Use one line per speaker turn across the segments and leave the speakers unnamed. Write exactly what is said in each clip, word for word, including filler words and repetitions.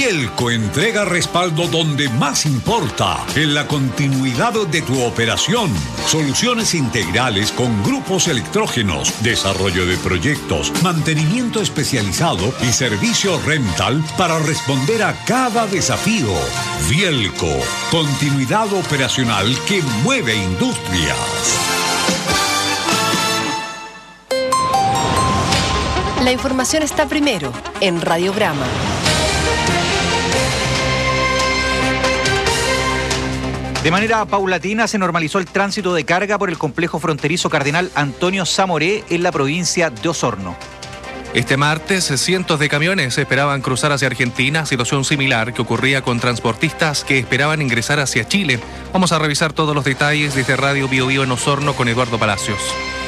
Bielco entrega respaldo donde más importa, en la continuidad de tu operación. Soluciones integrales con grupos electrógenos, desarrollo de proyectos, mantenimiento especializado y servicio rental para responder a cada desafío. Bielco, continuidad operacional que mueve industrias.
La información está primero en Radiograma.
De manera paulatina se normalizó el tránsito de carga por el complejo fronterizo Cardenal Antonio Zamoré en la provincia de Osorno.
Este martes, cientos de camiones esperaban cruzar hacia Argentina, situación similar que ocurría con transportistas que esperaban ingresar hacia Chile. Vamos a revisar todos los detalles desde Radio Bio Bio en Osorno con Eduardo Palacios.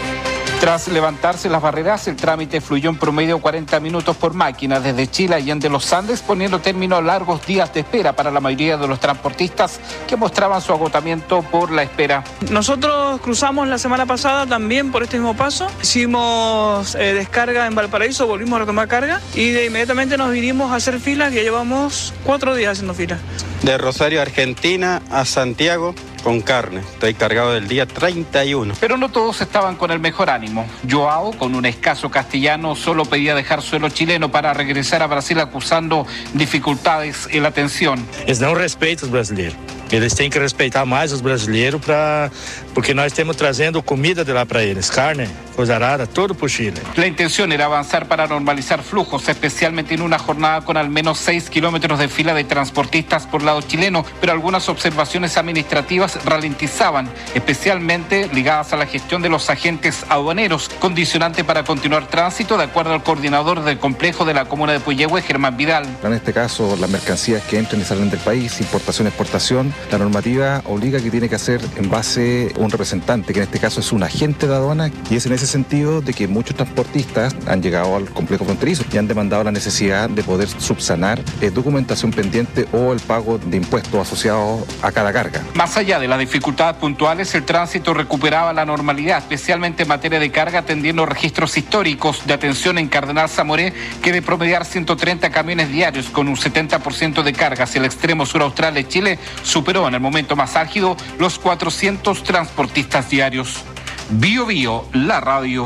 Tras levantarse las barreras, el trámite fluyó en promedio cuarenta minutos por máquina desde Chile a Allende los Andes, poniendo término a largos días de espera para la mayoría de los transportistas que mostraban su agotamiento por la espera.
Nosotros cruzamos la semana pasada también por este mismo paso, hicimos eh, descarga en Valparaíso, volvimos a retomar carga y de inmediatamente nos vinimos a hacer filas, que llevamos cuatro días haciendo filas.
De Rosario, Argentina, a Santiago, con carne. Estoy cargado del día treinta y uno.
Pero no todos estaban con el mejor ánimo. Joao, con un escaso castellano, solo pedía dejar suelo chileno para regresar a Brasil, acusando dificultades en la atención.
Eles não respeitam os brasileiros. Eles têm que respeitar mais os brasileiros pra... porque nós estamos trazendo comida de lá para eles, carne, coisa rara, todo por Chile.
La intención era avanzar para normalizar flujos, especialmente en una jornada con al menos seis kilómetros de fila de transportistas por lado chileno, pero algunas observaciones administrativas ralentizaban, especialmente ligadas a la gestión de los agentes aduaneros, condicionante para continuar tránsito, de acuerdo al coordinador del complejo de la comuna de Puyehue, Germán Vidal.
En este caso, las mercancías que entran y salen del país, importación, exportación, la normativa obliga que tiene que hacer en base a un representante, que en este caso es un agente de aduana, y es en ese sentido de que muchos transportistas han llegado al complejo fronterizo y han demandado la necesidad de poder subsanar eh, documentación pendiente o el pago de impuestos asociados a cada carga.
Más allá de las dificultades puntuales, el tránsito recuperaba la normalidad, especialmente en materia de carga, atendiendo registros históricos de atención en Cardenal Zamoré, que de promediar ciento treinta camiones diarios con un setenta por ciento de carga hacia el extremo sur austral de Chile, superó en el momento más álgido los cuatrocientos transportistas diarios. Bio Bio, la radio.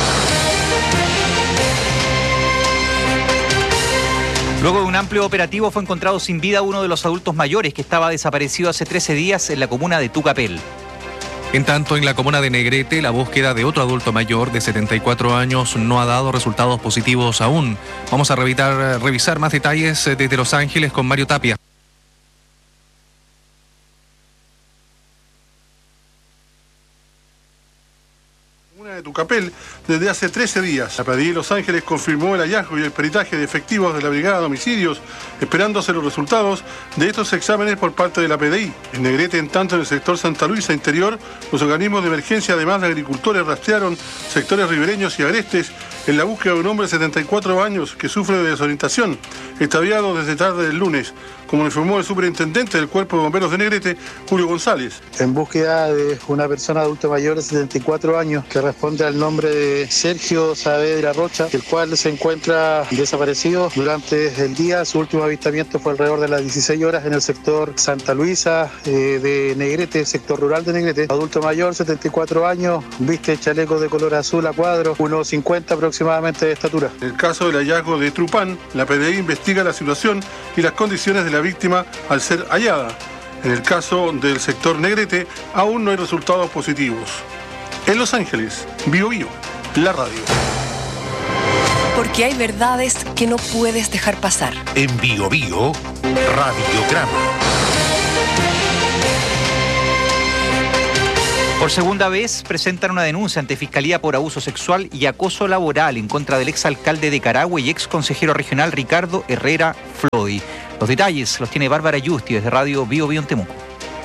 Luego de un amplio operativo fue encontrado sin vida uno de los adultos mayores que estaba desaparecido hace trece días en la comuna de Tucapel.
En tanto, en la comuna de Negrete, la búsqueda de otro adulto mayor de setenta y cuatro años no ha dado resultados positivos aún. Vamos a revisar, revisar más detalles desde Los Ángeles con Mario Tapia.
De Tucapel desde hace trece días. La P D I de Los Ángeles confirmó el hallazgo y el peritaje de efectivos de la Brigada de Homicidios, esperándose los resultados de estos exámenes por parte de la P D I. En Negrete, en tanto, en el sector Santa Luisa interior, los organismos de emergencia, además de agricultores, rastrearon sectores ribereños y agrestes en la búsqueda de un hombre de setenta y cuatro años que sufre de desorientación, extraviado desde tarde del lunes, como informó el superintendente del Cuerpo de Bomberos de Negrete, Julio González.
En búsqueda de una persona adulta mayor de setenta y cuatro años que responde al nombre de Sergio Saavedra Rocha, el cual se encuentra desaparecido durante el día. Su último avistamiento fue alrededor de las dieciséis horas en el sector Santa Luisa eh, de Negrete, sector rural de Negrete. Adulto mayor, setenta y cuatro años, viste chaleco de color azul a cuadro, uno cincuenta aproximadamente de estatura.
En el caso del hallazgo de Trupán, la P D I investiga la situación y las condiciones de la víctima al ser hallada. En el caso del sector Negrete, aún no hay resultados positivos. En Los Ángeles, Bio Bio, la radio.
Porque hay verdades que no puedes dejar pasar.
En Bio Bio, Radiograma.
Por segunda vez presentan una denuncia ante Fiscalía por abuso sexual y acoso laboral en contra del exalcalde de Carahue y ex consejero regional Ricardo Herrera Floy. Los detalles los tiene Bárbara Yusti desde Radio Bio Bio en Temuco.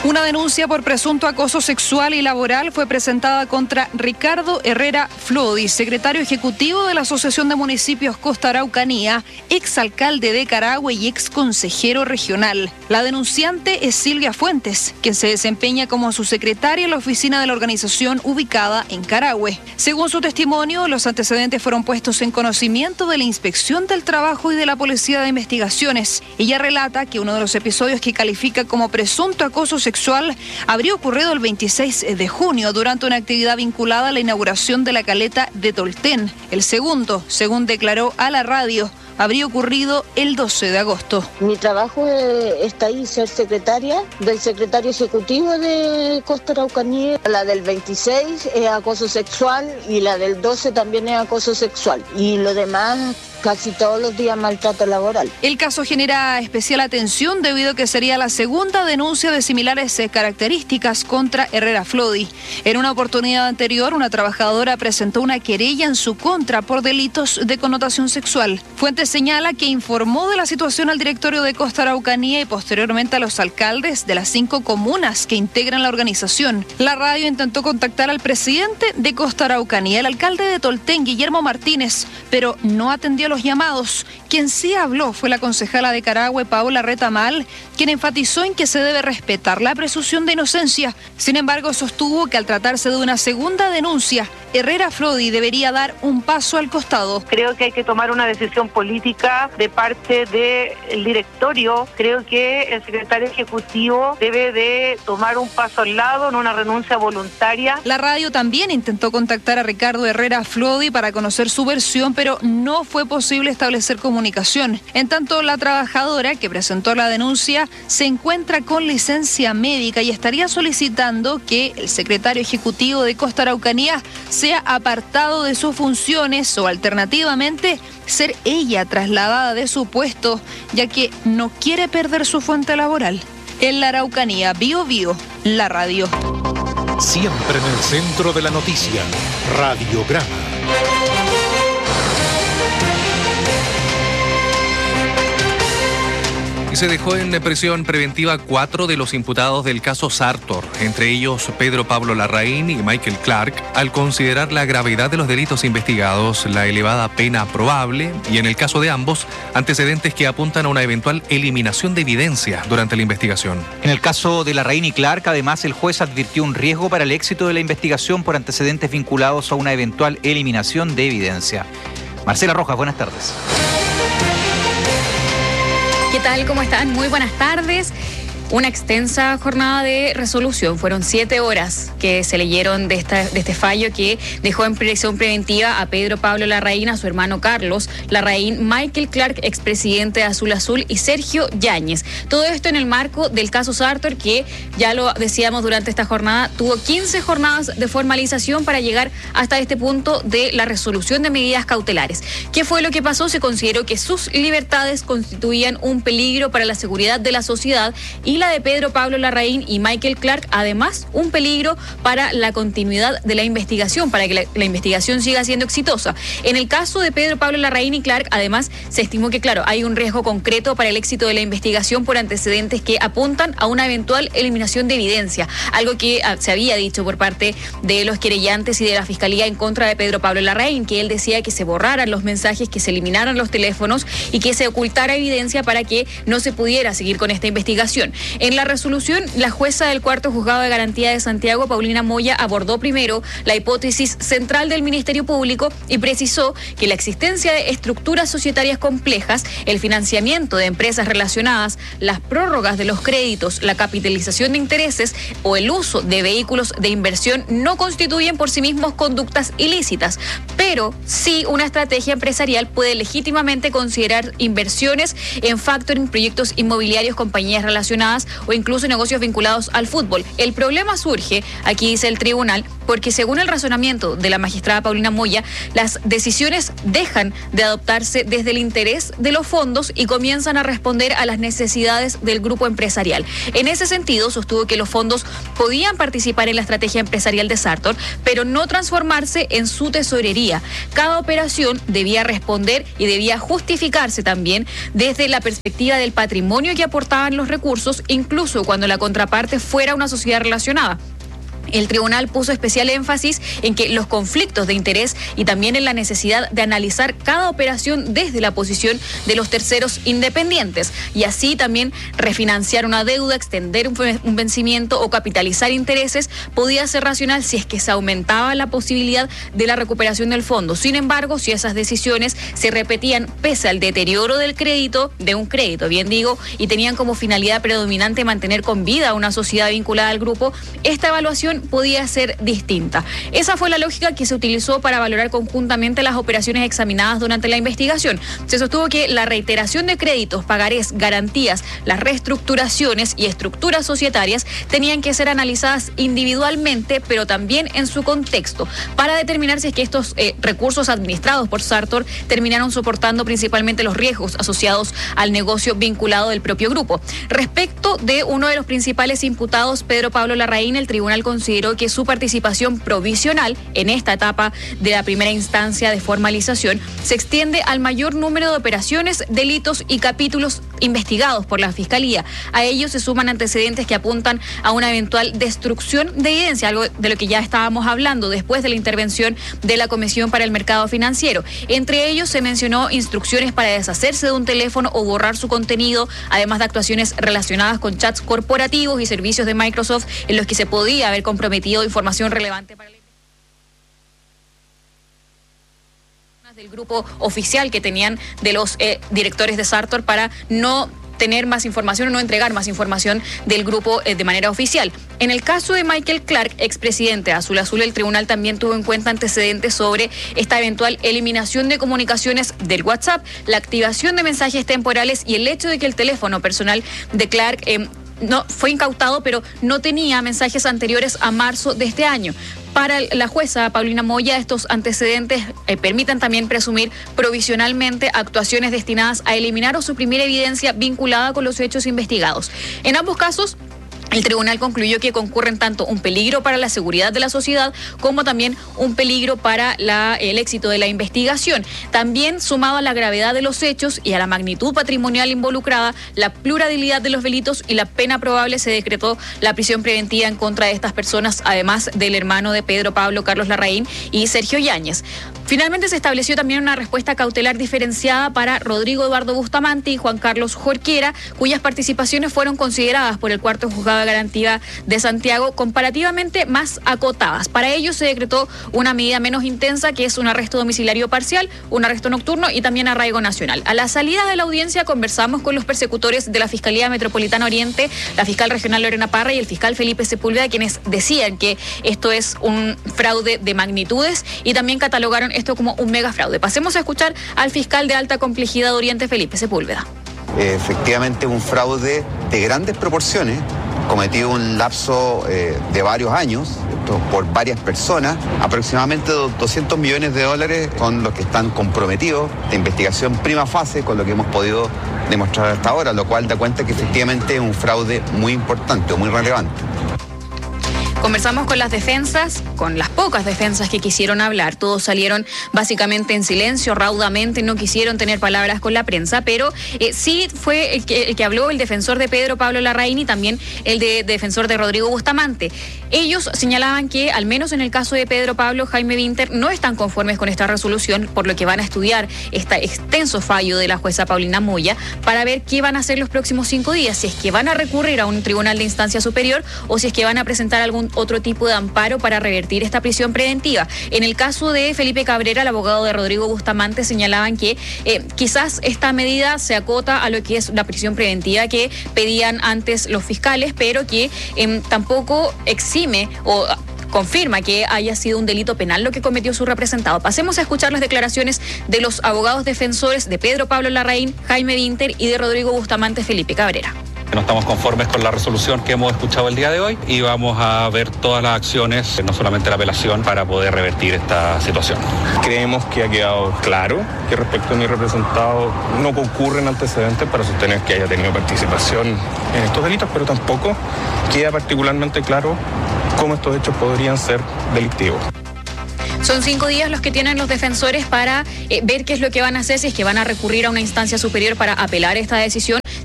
Una denuncia por presunto acoso sexual y laboral fue presentada contra Ricardo Herrera Flodi, secretario ejecutivo de la Asociación de Municipios Costa Araucanía, exalcalde de Carahue y ex consejero regional. La denunciante es Silvia Fuentes, quien se desempeña como su secretaria en la oficina de la organización ubicada en Carahue. Según su testimonio, los antecedentes fueron puestos en conocimiento de la Inspección del Trabajo y de la Policía de Investigaciones. Ella relata que uno de los episodios que califica como presunto acoso sexual sexual habría ocurrido el veintiséis de junio durante una actividad vinculada a la inauguración de la caleta de Tolten. El segundo, según declaró a la radio, habría ocurrido el doce de agosto.
Mi trabajo eh, está ahí, ser secretaria del secretario ejecutivo de Costa Araucanía. La del veintiséis es acoso sexual y la del doce también es acoso sexual. Y lo demás, casi todos los días, maltrato laboral.
El caso genera especial atención debido a que sería la segunda denuncia de similares características contra Herrera Flodi. En una oportunidad anterior, una trabajadora presentó una querella en su contra por delitos de connotación sexual. Fuentes señala que informó de la situación al directorio de Costa Araucanía y posteriormente a los alcaldes de las cinco comunas que integran la organización. La radio intentó contactar al presidente de Costa Araucanía, el alcalde de Tolten, Guillermo Martínez, pero no atendió los llamados. Quien sí habló fue la concejala de Carahue, Paola Retamal, quien enfatizó en que se debe respetar la presunción de inocencia. Sin embargo, sostuvo que al tratarse de una segunda denuncia, Herrera Flodi debería dar un paso al costado.
Creo que hay que tomar una decisión política de parte del directorio. Creo que el secretario ejecutivo debe de tomar un paso al lado en una renuncia voluntaria.
La radio también intentó contactar a Ricardo Herrera Flodi para conocer su versión, pero no fue posible establecer comunicación. En tanto, la trabajadora que presentó la denuncia se encuentra con licencia médica y estaría solicitando que el secretario ejecutivo de Costa Araucanía sea apartado de sus funciones o alternativamente ser ella trasladada de su puesto, ya que no quiere perder su fuente laboral. En la Araucanía, Bio Bio, la radio.
Siempre en el centro de la noticia, Radiograma.
Y se dejó en prisión preventiva cuatro de los imputados del caso Sartor, entre ellos Pedro Pablo Larraín y Michael Clark, al considerar la gravedad de los delitos investigados, la elevada pena probable y, en el caso de ambos, antecedentes que apuntan a una eventual eliminación de evidencia durante la investigación.
En el caso de Larraín y Clark, además, el juez advirtió un riesgo para el éxito de la investigación por antecedentes vinculados a una eventual eliminación de evidencia. Marcela Rojas, buenas tardes.
¿Qué tal? ¿Cómo están? Muy buenas tardes. Una extensa jornada de resolución. Fueron siete horas que se leyeron de, esta, de este fallo que dejó en prisión preventiva a Pedro Pablo Larraín, a su hermano Carlos Larraín, Michael Clark, expresidente de Azul Azul, y Sergio Yáñez. Todo esto en el marco del caso Sartor, que ya lo decíamos durante esta jornada, tuvo quince jornadas de formalización para llegar hasta este punto de la resolución de medidas cautelares. ¿Qué fue lo que pasó? Se consideró que sus libertades constituían un peligro para la seguridad de la sociedad y la de Pedro Pablo Larraín y Michael Clark, además, un peligro para la continuidad de la investigación, para que la, la investigación siga siendo exitosa. En el caso de Pedro Pablo Larraín y Clark, además, se estimó que, claro, hay un riesgo concreto para el éxito de la investigación por antecedentes que apuntan a una eventual eliminación de evidencia, algo que ah, se había dicho por parte de los querellantes y de la Fiscalía en contra de Pedro Pablo Larraín, que él decía que se borraran los mensajes, que se eliminaran los teléfonos y que se ocultara evidencia para que no se pudiera seguir con esta investigación. En la resolución, la jueza del cuarto juzgado de garantía de Santiago, Paulina Moya, abordó primero la hipótesis central del Ministerio Público y precisó que la existencia de estructuras societarias complejas, el financiamiento de empresas relacionadas, las prórrogas de los créditos, la capitalización de intereses o el uso de vehículos de inversión no constituyen por sí mismos conductas ilícitas, pero sí una estrategia empresarial puede legítimamente considerar inversiones en factoring, proyectos inmobiliarios, compañías relacionadas o incluso negocios vinculados al fútbol. El problema surge, aquí dice el tribunal, porque según el razonamiento de la magistrada Paulina Moya, las decisiones dejan de adoptarse desde el interés de los fondos y comienzan a responder a las necesidades del grupo empresarial. En ese sentido, sostuvo que los fondos podían participar en la estrategia empresarial de Sartor, pero no transformarse en su tesorería. Cada operación debía responder y debía justificarse también desde la perspectiva del patrimonio que aportaban los recursos créditos, incluso cuando la contraparte fuera una sociedad relacionada. El tribunal puso especial énfasis en que los conflictos de interés y también en la necesidad de analizar cada operación desde la posición de los terceros independientes y así también refinanciar una deuda, extender un vencimiento o capitalizar intereses podía ser racional si es que se aumentaba la posibilidad de la recuperación del fondo. Sin embargo, si esas decisiones se repetían pese al deterioro del crédito, de un crédito, bien digo, y tenían como finalidad predominante mantener con vida a una sociedad vinculada al grupo, esta evaluación podía ser distinta. Esa fue la lógica que se utilizó para valorar conjuntamente las operaciones examinadas durante la investigación. Se sostuvo que la reiteración de créditos, pagarés, garantías, las reestructuraciones y estructuras societarias tenían que ser analizadas individualmente, pero también en su contexto, para determinar si es que estos eh, recursos administrados por Sartor terminaron soportando principalmente los riesgos asociados al negocio vinculado del propio grupo. Respecto de uno de los principales imputados, Pedro Pablo Larraín, el tribunal consideró que su participación provisional en esta etapa de la primera instancia de formalización se extiende al mayor número de operaciones, delitos y capítulos investigados por la Fiscalía. A ellos se suman antecedentes que apuntan a una eventual destrucción de evidencia, algo de lo que ya estábamos hablando después de la intervención de la Comisión para el Mercado Financiero. Entre ellos se mencionó instrucciones para deshacerse de un teléfono o borrar su contenido, además de actuaciones relacionadas con chats corporativos y servicios de Microsoft en los que se podía haber comprometido información relevante para la del grupo oficial que tenían de los eh, directores de Sartor para no tener más información o no entregar más información del grupo eh, de manera oficial. En el caso de Michael Clark, expresidente de Azul Azul, el tribunal también tuvo en cuenta antecedentes sobre esta eventual eliminación de comunicaciones del WhatsApp, la activación de mensajes temporales y el hecho de que el teléfono personal de Clark eh, no fue incautado, pero no tenía mensajes anteriores a marzo de este año. Para la jueza Paulina Moya, estos antecedentes eh, permiten también presumir provisionalmente actuaciones destinadas a eliminar o suprimir evidencia vinculada con los hechos investigados. En ambos casos, el tribunal concluyó que concurren tanto un peligro para la seguridad de la sociedad como también un peligro para la, el éxito de la investigación. También, sumado a la gravedad de los hechos y a la magnitud patrimonial involucrada, la pluralidad de los delitos y la pena probable, se decretó la prisión preventiva en contra de estas personas, además del hermano de Pedro Pablo, Carlos Larraín, y Sergio Yáñez. Finalmente se estableció también una respuesta cautelar diferenciada para Rodrigo Eduardo Bustamante y Juan Carlos Jorquera, cuyas participaciones fueron consideradas por el cuarto juzgado de garantía de Santiago comparativamente más acotadas. Para ello se decretó una medida menos intensa, que es un arresto domiciliario parcial, un arresto nocturno y también arraigo nacional. A la salida de la audiencia conversamos con los persecutores de la Fiscalía Metropolitana Oriente, la fiscal regional Lorena Parra y el fiscal Felipe Sepúlveda, quienes decían que esto es un fraude de magnitudes y también catalogaron esto como un mega fraude. Pasemos a escuchar al fiscal de alta complejidad de Oriente, Felipe Sepúlveda.
Efectivamente, un fraude de grandes proporciones, cometido en un lapso eh, de varios años por varias personas, aproximadamente doscientos millones de dólares con los que están comprometidos de investigación prima fase, con lo que hemos podido demostrar hasta ahora, lo cual da cuenta que efectivamente es un fraude muy importante o muy relevante.
Conversamos con las defensas, con las pocas defensas que quisieron hablar. Todos salieron básicamente en silencio, raudamente, no quisieron tener palabras con la prensa, pero eh, sí fue el que, el que habló el defensor de Pedro Pablo Larraín y también el de, de defensor de Rodrigo Bustamante. Ellos señalaban que, al menos en el caso de Pedro Pablo, Jaime Winter, no están conformes con esta resolución, por lo que van a estudiar este extenso fallo de la jueza Paulina Moya para ver qué van a hacer los próximos cinco días, si es que van a recurrir a un tribunal de instancia superior o si es que van a presentar algún otro tipo de amparo para revertir esta prisión preventiva. En el caso de Felipe Cabrera, el abogado de Rodrigo Bustamante, señalaban que eh, quizás esta medida se acota a lo que es la prisión preventiva que pedían antes los fiscales, pero que eh, tampoco exime o confirma que haya sido un delito penal lo que cometió su representado. Pasemos a escuchar las declaraciones de los abogados defensores de Pedro Pablo Larraín, Jaime Winter, y de Rodrigo Bustamante, Felipe Cabrera.
No estamos conformes con la resolución que hemos escuchado el día de hoy y vamos a ver todas las acciones, no solamente la apelación, para poder revertir esta situación.
Creemos que ha quedado claro que respecto a mi representado no concurren antecedentes para sostener que haya tenido participación en estos delitos, pero tampoco queda particularmente claro cómo estos hechos podrían ser delictivos.
Son cinco días los que tienen los defensores para eh, ver qué es lo que van a hacer, si es que van a recurrir a una instancia superior para apelar esta decisión, si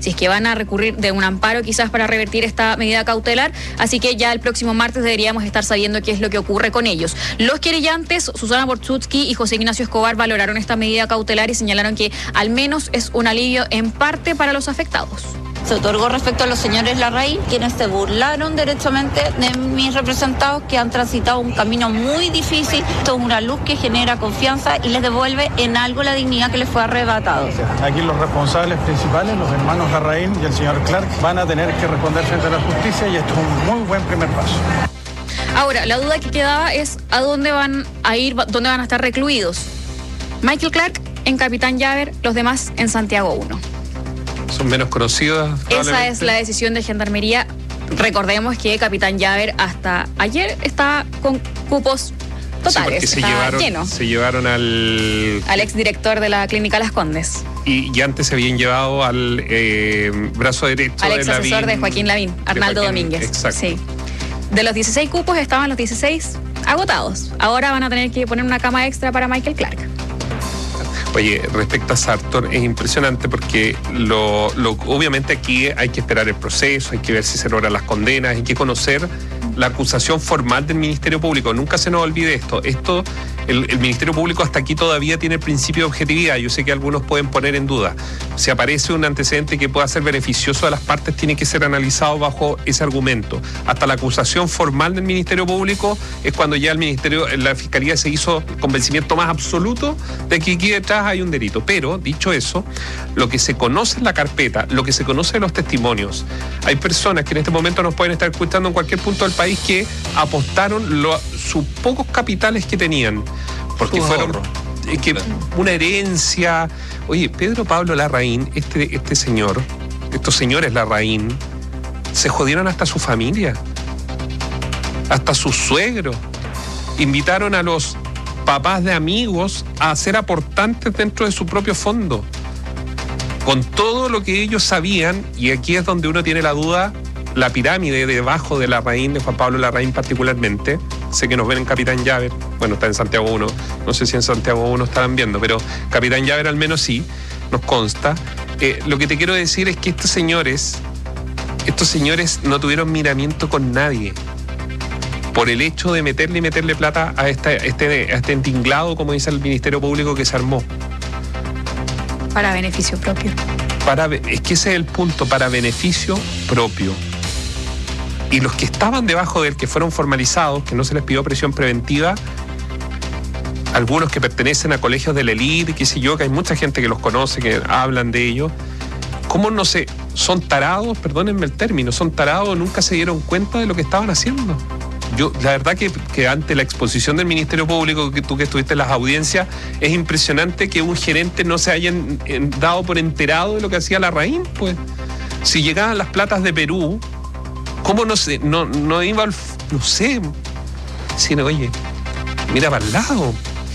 si es que van a recurrir de un amparo quizás para revertir esta medida cautelar, así que ya el próximo martes deberíamos estar sabiendo qué es lo que ocurre con ellos. Los querellantes, Susana Bortzutsky y José Ignacio Escobar, valoraron esta medida cautelar y señalaron que al menos es un alivio en parte para los afectados.
Se otorgó respecto a los señores Larraín, quienes se burlaron derechamente de mis representados, que han transitado un camino muy difícil. Esto es una luz que genera confianza y les devuelve en algo la dignidad que les fue arrebatado.
Aquí los responsables principales, los hermanos Larraín y el señor Clark, van a tener que responder frente a la justicia y esto es un muy buen primer paso.
Ahora, la duda que quedaba es a dónde van a ir, dónde van a estar recluidos. Michael Clark en Capitán Llaver, los demás en Santiago uno.
Son menos conocidas.
Esa es la decisión de Gendarmería. Recordemos que Capitán Llaver hasta ayer está con cupos totales,
sí, se
está
llevaron,
lleno.
Se llevaron al...
Al exdirector de la Clínica Las Condes.
Y, y antes se habían llevado al eh, brazo derecho
al
de
ex asesor de Joaquín Lavín, Arnaldo
Joaquín,
Domínguez.
Exacto.
Sí. De los dieciséis cupos estaban los dieciséis agotados. Ahora van a tener que poner una cama extra para Michael Clark.
Oye, respecto a Sartor, es impresionante porque lo, lo, obviamente aquí hay que esperar el proceso, hay que ver si se logran las condenas, hay que conocer la acusación formal del Ministerio Público. Nunca se nos olvide esto. Esto, el, el Ministerio Público hasta aquí todavía tiene el principio de objetividad. Yo sé que algunos pueden poner en duda. Si aparece un antecedente que pueda ser beneficioso a las partes, tiene que ser analizado bajo ese argumento. Hasta la acusación formal del Ministerio Público es cuando ya el Ministerio, la Fiscalía se hizo el convencimiento más absoluto de que aquí detrás hay un delito. Pero, dicho eso, lo que se conoce en la carpeta, lo que se conoce en los testimonios, hay personas que en este momento nos pueden estar escuchando en cualquier punto del país que apostaron lo, sus pocos capitales que tenían, porque fueron eh, que una herencia. Oye, Pedro Pablo Larraín, este, este señor, estos señores Larraín, se jodieron hasta su familia, hasta su suegro. Invitaron a los papás de amigos a ser aportantes dentro de su propio fondo, con todo lo que ellos sabían, y aquí es donde uno tiene la duda. La pirámide debajo de Larraín, de Juan Pablo Larraín particularmente, sé que nos ven en Capitán Llaver, bueno, está en Santiago uno, no sé si en Santiago uno estarán viendo, pero Capitán Llaver al menos sí, nos consta. Eh, lo que te quiero decir es que estos señores, estos señores no tuvieron miramiento con nadie, por el hecho de meterle y meterle plata a este, este, a este entinglado, como dice el Ministerio Público, que se armó.
Para beneficio propio.
Para, es que ese es el punto, para beneficio propio. Y los que estaban debajo de él, que fueron formalizados, que no se les pidió prisión preventiva, algunos que pertenecen a colegios de la élite, qué sé yo, que hay mucha gente que los conoce, que hablan de ellos, ¿cómo no se... son tarados, perdónenme el término, son tarados, nunca se dieron cuenta de lo que estaban haciendo? Yo, la verdad que, que ante la exposición del Ministerio Público, que tú que estuviste en las audiencias, es impresionante que un gerente no se haya en, en, dado por enterado de lo que hacía Larraín, pues. Si llegaban las platas de Perú, ¿cómo no sé? No, no iba al... no sé. Sino, oye, mira para el lado.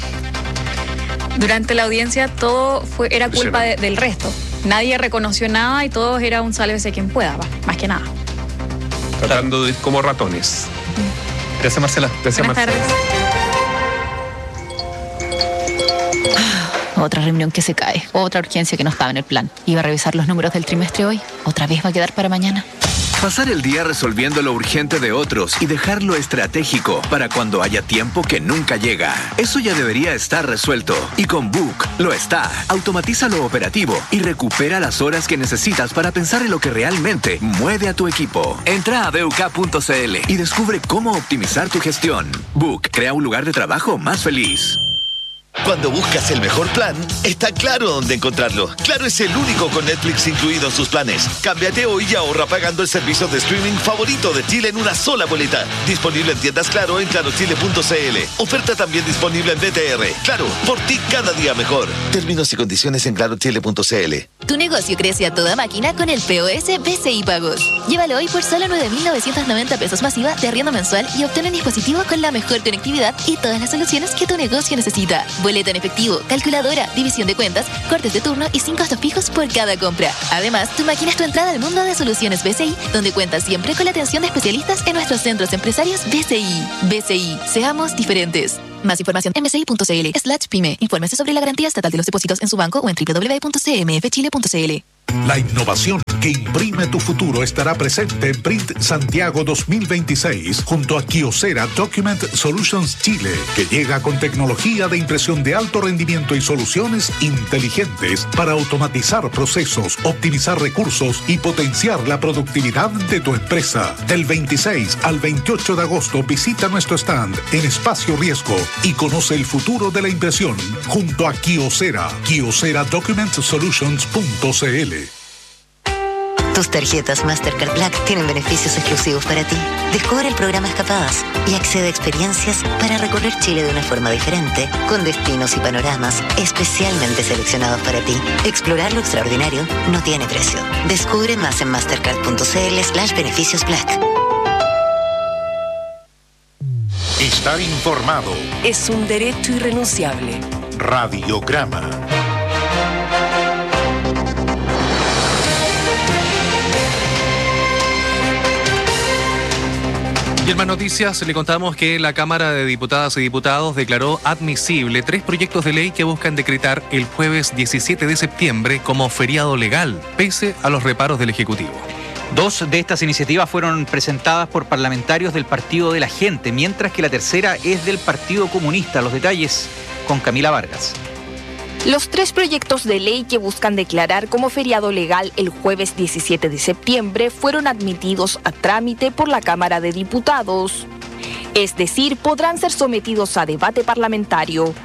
Durante la audiencia todo fue, era culpa de, del resto. Nadie reconoció nada y todos era un sálvese quien pueda, más que nada.
Tratando de ir como ratones.
Gracias, Marcela.
Gracias,
Buenas
Marcela.
tardes. Otra reunión que se cae, otra urgencia que no estaba en el plan. Iba a revisar los números del trimestre hoy, otra vez va a quedar para mañana.
Pasar el día resolviendo lo urgente de otros y dejar lo estratégico para cuando haya tiempo que nunca llega. Eso ya debería estar resuelto. Y con Book lo está. Automatiza lo operativo y recupera las horas que necesitas para pensar en lo que realmente mueve a tu equipo. Entra a b u k punto c l y descubre cómo optimizar tu gestión. Book crea un lugar de trabajo más feliz.
Cuando buscas el mejor plan, está Claro dónde encontrarlo. Claro es el único con Netflix incluido en sus planes. Cámbiate hoy y ahorra pagando el servicio de streaming favorito de Chile en una sola boleta. Disponible en tiendas Claro en claro chile punto c l. Oferta también disponible en B T R. Claro, por ti cada día mejor. Términos y condiciones en claro chile punto c l.
Tu negocio crece a toda máquina con el P O S B C I Pagos. Llévalo hoy por solo nueve mil novecientos noventa pesos masiva de arriendo mensual y obtén un dispositivo con la mejor conectividad y todas las soluciones que tu negocio necesita. Boleta en efectivo, calculadora, división de cuentas, cortes de turno y sin costos fijos por cada compra. Además, tu máquina es tu entrada al mundo de soluciones B C I, donde cuentas siempre con la atención de especialistas en nuestros centros empresarios B C I. B C I, seamos diferentes. Más información en b c i punto c l slash pyme. Infórmese sobre la garantía estatal de los depósitos en su banco o en w w w punto c m f chile punto c l.
La innovación
que imprime tu futuro estará presente en Print Santiago dos mil veintiséis junto a Kyocera Document Solutions Chile, que llega con tecnología de impresión de alto rendimiento y soluciones inteligentes para automatizar procesos, optimizar recursos y potenciar la productividad de tu empresa. Del veintiséis al veintiocho de agosto visita nuestro stand en Espacio Riesgo y conoce el futuro de la impresión junto a Kyocera. Kyocera Document Solutions punto c l.
Tus tarjetas Mastercard Black tienen beneficios exclusivos para ti. Descubre el programa Escapadas y accede a experiencias para recorrer Chile de una forma diferente, con destinos y panoramas especialmente seleccionados para ti. Explorar lo extraordinario no tiene precio. Descubre más en mastercard.cl slash beneficios Black.
Estar informado
es un derecho irrenunciable.
Radiograma.
Y en más noticias le contamos que la Cámara de Diputadas y Diputados declaró admisible tres proyectos de ley que buscan decretar el jueves diecisiete de septiembre como feriado legal, pese a los reparos del Ejecutivo.
Dos de estas iniciativas fueron presentadas por parlamentarios del Partido de la Gente, mientras que la tercera es del Partido Comunista. Los detalles con Camila Vargas.
Los tres proyectos de ley que buscan declarar como feriado legal el jueves diecisiete de septiembre fueron admitidos a trámite por la Cámara de Diputados. Es decir, podrán ser sometidos a debate parlamentario.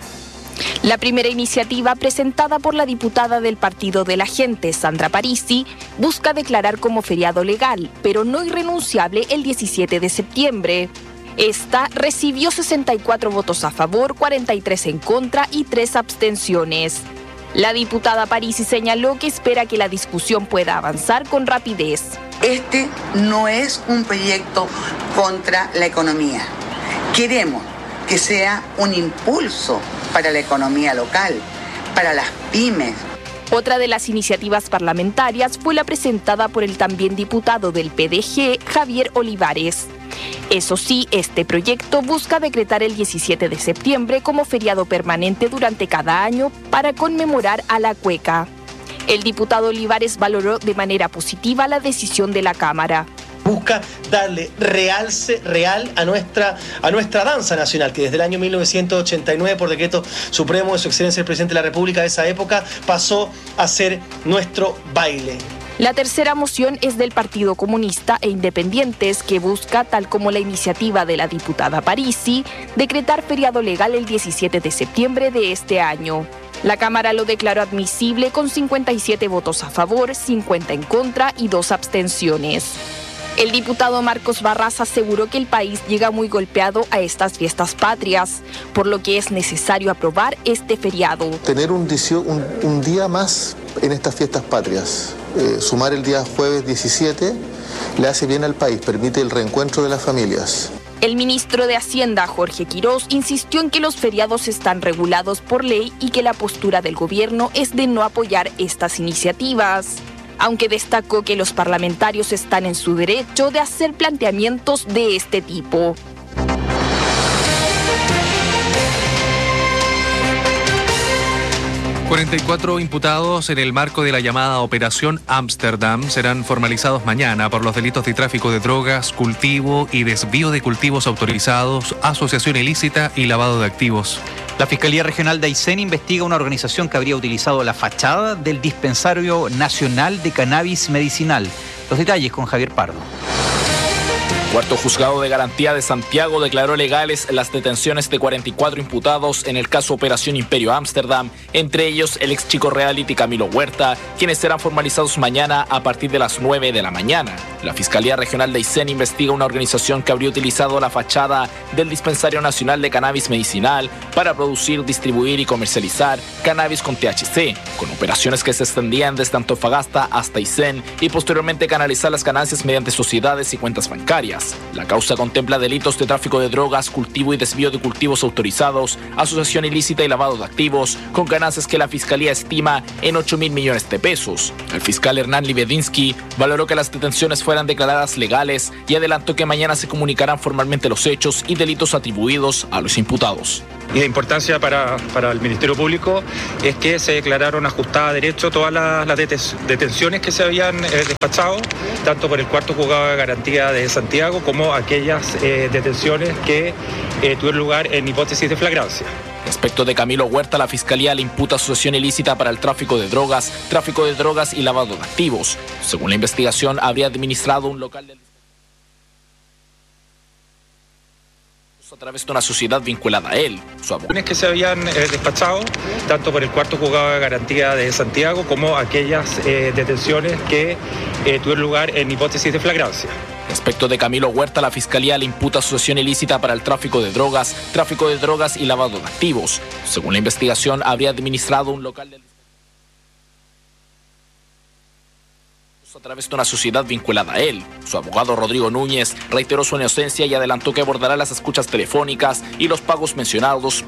La primera iniciativa, presentada por la diputada del Partido de la Gente, Sandra Parisi, busca declarar como feriado legal, pero no irrenunciable, el diecisiete de septiembre. Esta recibió sesenta y cuatro votos a favor, cuarenta y tres en contra y tres abstenciones. La diputada Parisi señaló que espera que la discusión pueda avanzar con rapidez.
Este no es un proyecto contra la economía. Queremos que sea un impulso para la economía local, para las pymes.
Otra de las iniciativas parlamentarias fue la presentada por el también diputado del P D G, Javier Olivares. Eso sí, este proyecto busca decretar el diecisiete de septiembre como feriado permanente durante cada año para conmemorar a la cueca. El diputado Olivares valoró de manera positiva la decisión de la Cámara.
Busca darle realce real a nuestra, a nuestra danza nacional, que desde el año mil novecientos ochenta y nueve, por decreto supremo de su excelencia el presidente de la República de esa época, pasó a ser nuestro baile.
La tercera moción es del Partido Comunista e Independientes, que busca, tal como la iniciativa de la diputada Parisi, decretar feriado legal el diecisiete de septiembre de este año. La Cámara lo declaró admisible con cincuenta y siete votos a favor, cincuenta en contra y dos abstenciones. El diputado Marcos Barras aseguró que el país llega muy golpeado a estas fiestas patrias, por lo que es necesario aprobar este feriado.
Tener un, un, un día más en estas fiestas patrias, eh, sumar el día jueves diecisiete, le hace bien al país, permite el reencuentro de las familias.
El ministro de Hacienda, Jorge Quirós, insistió en que los feriados están regulados por ley y que la postura del gobierno es de no apoyar estas iniciativas, aunque destacó que los parlamentarios están en su derecho de hacer planteamientos de este tipo.
cuarenta y cuatro imputados en el marco de la llamada Operación Ámsterdam serán formalizados mañana por los delitos de tráfico de drogas, cultivo y desvío de cultivos autorizados, asociación ilícita y lavado de activos.
La Fiscalía Regional de Aysén investiga una organización que habría utilizado la fachada del Dispensario Nacional de Cannabis Medicinal. Los detalles con Javier Pardo.
Cuarto Juzgado de Garantía de Santiago declaró legales las detenciones de cuarenta y cuatro imputados en el caso Operación Imperio Ámsterdam, entre ellos el ex Chico Reality Camilo Huerta, quienes serán formalizados mañana a partir de las nueve de la mañana. La Fiscalía Regional de Aysén investiga una organización que habría utilizado la fachada del Dispensario Nacional de Cannabis Medicinal para producir, distribuir y comercializar cannabis con T H C, con operaciones que se extendían desde Antofagasta hasta Aysén y posteriormente canalizar las ganancias mediante sociedades y cuentas bancarias. La causa contempla delitos de tráfico de drogas, cultivo y desvío de cultivos autorizados, asociación ilícita y lavado de activos, con ganancias que la Fiscalía estima en ocho mil millones de pesos. El fiscal Hernán Libedinsky valoró que las detenciones fueran declaradas legales y adelantó que mañana se comunicarán formalmente los hechos y delitos atribuidos a los imputados.
Y de importancia para, para el Ministerio Público es que se declararon ajustadas a derecho todas las, las detenciones que se habían eh, despachado, tanto por el cuarto juzgado de garantía de Santiago como aquellas eh, detenciones que eh, tuvieron lugar en hipótesis de flagrancia.
Respecto de Camilo Huerta, la Fiscalía le imputa asociación ilícita para el tráfico de drogas, tráfico de drogas y lavado de activos. Según la investigación, habría administrado un local de... a través de una sociedad vinculada a él. Su abogado.
Que se habían eh, despachado, tanto por el cuarto juzgado de garantía de Santiago como aquellas eh, detenciones que eh, tuvieron lugar en hipótesis de flagrancia.
Respecto de Camilo Huerta, la Fiscalía le imputa asociación ilícita para el tráfico de drogas, tráfico de drogas y lavado de activos. Según la investigación, habría administrado un local de... a través de una sociedad vinculada a él. Su abogado Rodrigo Núñez reiteró su inocencia y adelantó que abordará las escuchas telefónicas y los pagos mencionados